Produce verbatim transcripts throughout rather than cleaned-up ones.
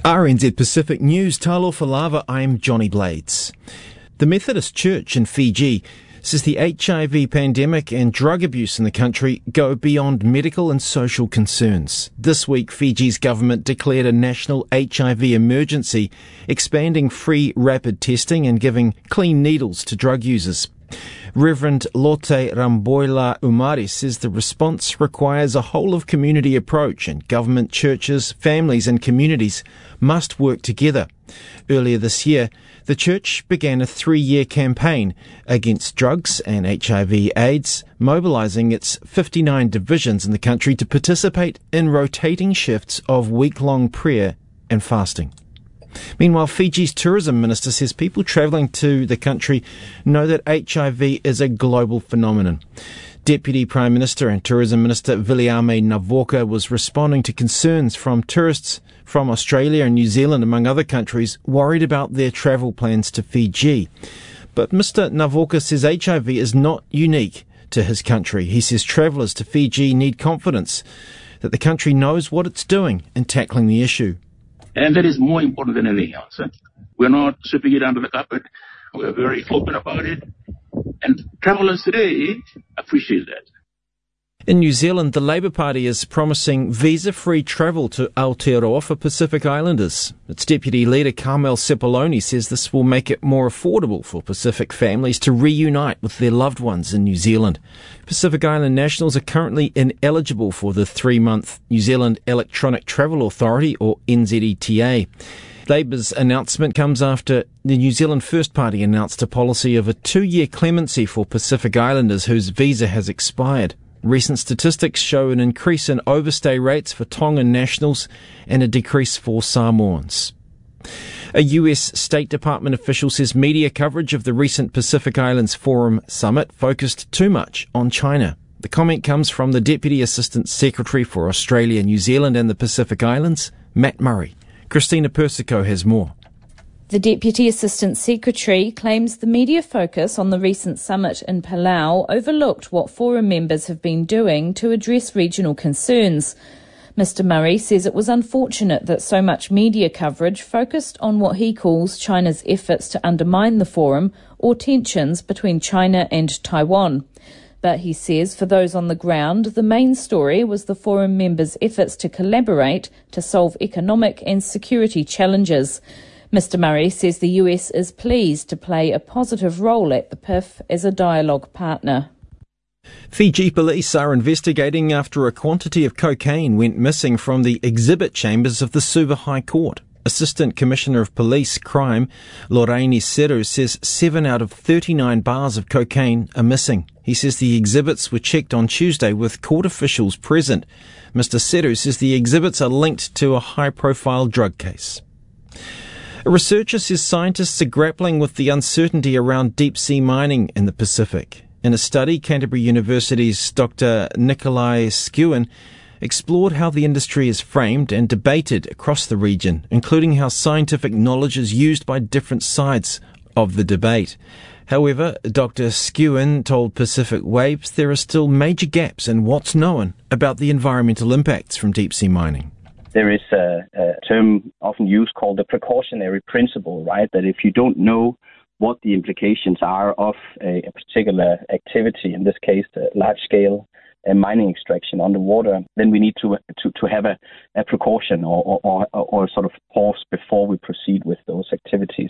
R N Z Pacific News, Talofa Lava, I'm Johnny Blades. The Methodist Church in Fiji says the H I V pandemic and drug abuse in the country go beyond medical and social concerns. This week, Fiji's government declared a national H I V emergency, expanding free rapid testing and giving clean needles to drug users. Reverend Lotte Ramboila Umari says the response requires a whole-of-community approach and government, churches, families and communities must work together. Earlier this year, the church began a three-year campaign against drugs and H I V AIDS, mobilising its fifty-nine divisions in the country to participate in rotating shifts of week-long prayer and fasting. Meanwhile, Fiji's tourism minister says people travelling to the country know that H I V is a global phenomenon. Deputy Prime Minister and Tourism Minister Viliame Navoka was responding to concerns from tourists from Australia and New Zealand, among other countries, worried about their travel plans to Fiji. But Mister Navoka says H I V is not unique to his country. He says travellers to Fiji need confidence that the country knows what it's doing in tackling the issue. And that is more important than anything else. We're not sweeping it under the carpet. We're very open about it. And travellers today appreciate that. In New Zealand, the Labour Party is promising visa-free travel to Aotearoa for Pacific Islanders. Its deputy leader, Carmel Sepuloni, says this will make it more affordable for Pacific families to reunite with their loved ones in New Zealand. Pacific Island nationals are currently ineligible for the three-month New Zealand Electronic Travel Authority, or N Z E T A. Labour's announcement comes after the New Zealand First Party announced a policy of a two-year clemency for Pacific Islanders whose visa has expired. Recent statistics show an increase in overstay rates for Tongan nationals and a decrease for Samoans. A U S State Department official says media coverage of the recent Pacific Islands Forum summit focused too much on China. The comment comes from the Deputy Assistant Secretary for Australia, New Zealand and the Pacific Islands, Matt Murray. Christina Persico has more. The Deputy Assistant Secretary claims the media focus on the recent summit in Palau overlooked what forum members have been doing to address regional concerns. Mister Murray says it was unfortunate that so much media coverage focused on what he calls China's efforts to undermine the forum or tensions between China and Taiwan. But he says for those on the ground, the main story was the forum members' efforts to collaborate to solve economic and security challenges. Mister Murray says the U S is pleased to play a positive role at the P I F as a dialogue partner. Fiji police are investigating after a quantity of cocaine went missing from the exhibit chambers of the Suva High Court. Assistant Commissioner of Police Crime, Lorraine Seru, says seven out of thirty-nine bars of cocaine are missing. He says the exhibits were checked on Tuesday with court officials present. Mister Seru says the exhibits are linked to a high-profile drug case. A researcher says scientists are grappling with the uncertainty around deep-sea mining in the Pacific. In a study, Canterbury University's Doctor Nikolai Skewin explored how the industry is framed and debated across the region, including how scientific knowledge is used by different sides of the debate. However, Doctor Skewin told Pacific Waves there are still major gaps in what's known about the environmental impacts from deep-sea mining. There is a, a term often used called the precautionary principle, right? That if you don't know what the implications are of a, a particular activity, in this case, large-scale uh, mining extraction underwater, then we need to to, to have a, a precaution or, or, or, or sort of pause before we proceed with those activities.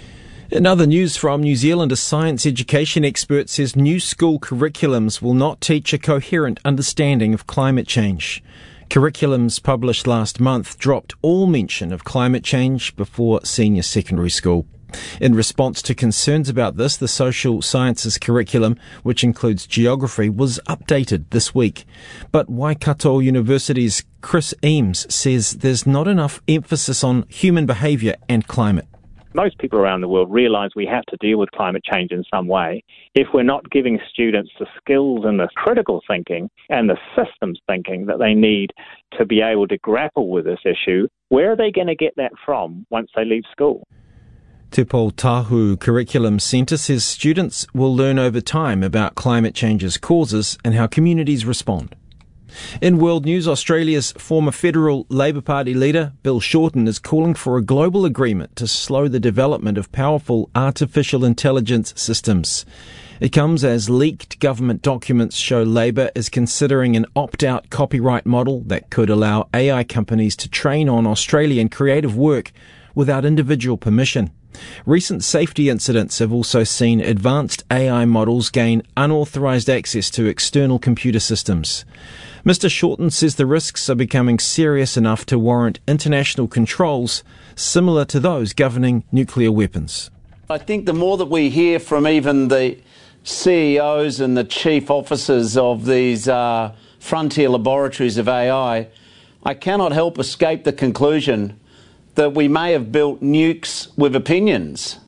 In other news from New Zealand, a science education expert says new school curriculums will not teach a coherent understanding of climate change. Curriculums published last month dropped all mention of climate change before senior secondary school. In response to concerns about this, the social sciences curriculum, which includes geography, was updated this week. But Waikato University's Chris Eames says there's not enough emphasis on human behaviour and climate. Most people around the world realise we have to deal with climate change in some way. If we're not giving students the skills and the critical thinking and the systems thinking that they need to be able to grapple with this issue, where are they going to get that from once they leave school? Te Pō Tahu Curriculum Centre says students will learn over time about climate change's causes and how communities respond. In world news, Australia's former Federal Labor Party leader, Bill Shorten, is calling for a global agreement to slow the development of powerful artificial intelligence systems. It comes as leaked government documents show Labor is considering an opt-out copyright model that could allow A I companies to train on Australian creative work without individual permission. Recent safety incidents have also seen advanced A I models gain unauthorized access to external computer systems. Mister Shorten says the risks are becoming serious enough to warrant international controls similar to those governing nuclear weapons. I think the more that we hear from even the C E Os and the chief officers of these uh, frontier laboratories of A I, I cannot help escape the conclusion that we may have built nukes with opinions.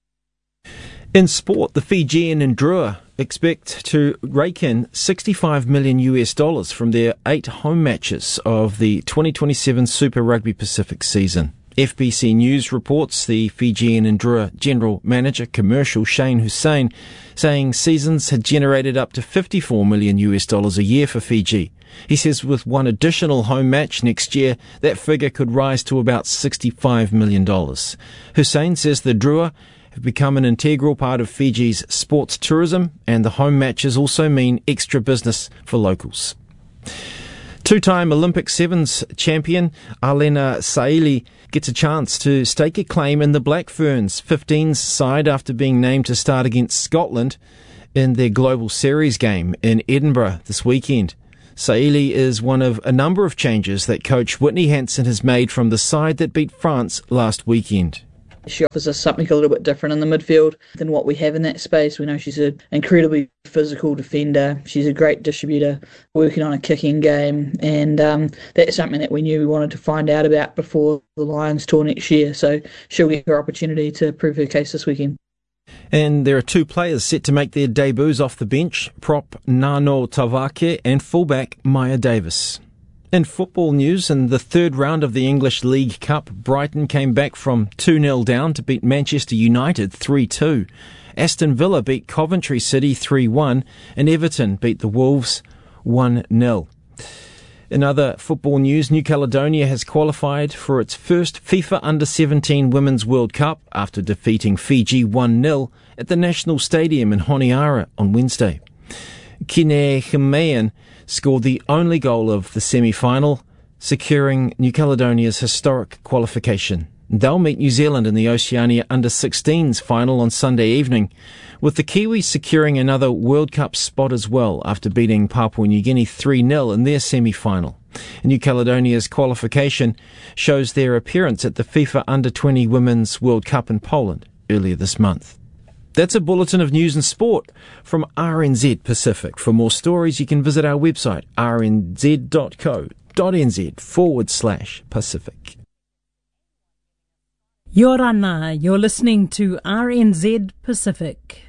In sport, the Fijian and Drua expect to rake in sixty-five million US dollars from their eight home matches of the twenty twenty-seven Super Rugby Pacific season. F B C News reports the Fijian and Drua General Manager Commercial Shane Hussein saying seasons had generated up to fifty-four million US dollars a year for Fiji. He says with one additional home match next year, that figure could rise to about sixty-five million dollars. Hussein says the Drua have become an integral part of Fiji's sports tourism, and the home matches also mean extra business for locals. Two-time Olympic Sevens champion Alena Saili gets a chance to stake a claim in the Black Ferns fifteens side after being named to start against Scotland in their Global Series game in Edinburgh this weekend. Saili is one of a number of changes that coach Whitney Hansen has made from the side that beat France last weekend. She offers us something a little bit different in the midfield than what we have in that space. We know she's an incredibly physical defender. She's a great distributor, working on a kicking game, and um, that's something that we knew we wanted to find out about before the Lions tour next year. So she'll get her opportunity to prove her case this weekend. And there are two players set to make their debuts off the bench, prop Nano Tavake and fullback Maya Davis. In football news, in the third round of the English League Cup, Brighton came back from two nil down to beat Manchester United three two. Aston Villa beat Coventry City three one, and Everton beat the Wolves one nil. In other football news, New Caledonia has qualified for its first FIFA under seventeen Women's World Cup after defeating Fiji one nil at the National Stadium in Honiara on Wednesday. Kine Himean scored the only goal of the semi-final, securing New Caledonia's historic qualification. They'll meet New Zealand in the Oceania under sixteens final on Sunday evening, with the Kiwis securing another World Cup spot as well after beating Papua New Guinea three nil in their semi-final. New Caledonia's qualification shows their appearance at the FIFA under twenty Women's World Cup in Poland earlier this month. That's a bulletin of news and sport from R N Z Pacific. For more stories, you can visit our website, rnz.co.nz forward slash Pacific. Yorana, you're listening to R N Z Pacific.